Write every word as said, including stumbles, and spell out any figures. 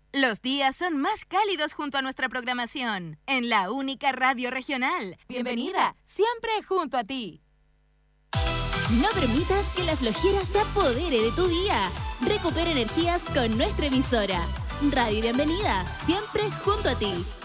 Los días son más cálidos junto a nuestra programación, en la única radio regional. Bienvenida, siempre junto a ti. No permitas que la flojera se apodere de tu día. Recupera energías con nuestra emisora. Radio Bienvenida, siempre junto a ti.